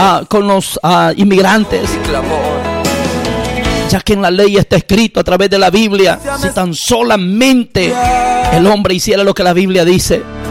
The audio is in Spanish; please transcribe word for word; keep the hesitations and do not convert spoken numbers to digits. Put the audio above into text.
uh, con los uh, inmigrantes. Ya que en la ley está escrito a través de la Biblia, si tan solamente el hombre hiciera lo que la Biblia dice,